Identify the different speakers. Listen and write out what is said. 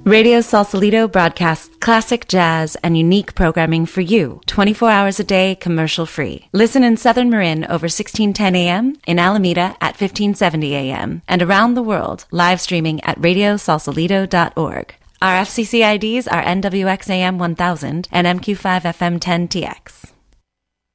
Speaker 1: Radio Sausalito broadcasts classic jazz and unique programming for you, 24 hours a day, commercial-free. Listen in Southern Marin over 1610 a.m., in Alameda at 1570 a.m., and around the world, live streaming at radiosausalito.org. Our FCC IDs are NWXAM 1000 and MQ5FM 10TX.